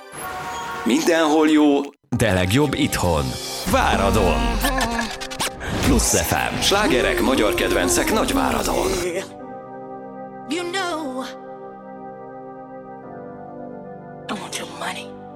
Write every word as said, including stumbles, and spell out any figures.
Mindenhol jó, de legjobb itthon. Váradon! Plusz ef em. Slágerek, magyar kedvencek Nagyváradon. You know I want your money.